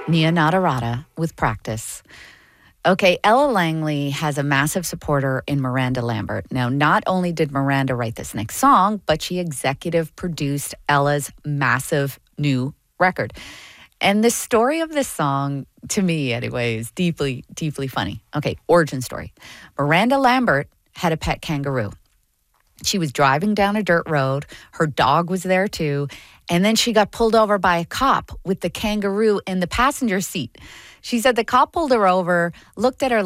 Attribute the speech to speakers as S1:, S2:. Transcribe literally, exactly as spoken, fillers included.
S1: Nia Nadarata with Practice. Okay, Ella Langley has a massive supporter in Miranda Lambert. Now, not only did Miranda write this next song, but she executive produced Ella's massive new record. And the story of this song, to me anyway, is deeply, deeply funny. Okay, origin story. Miranda Lambert had a pet kangaroo. She was driving down a dirt road. Her dog was there too. And then she got pulled over by a cop with the kangaroo in the passenger seat. She said the cop pulled her over, looked at her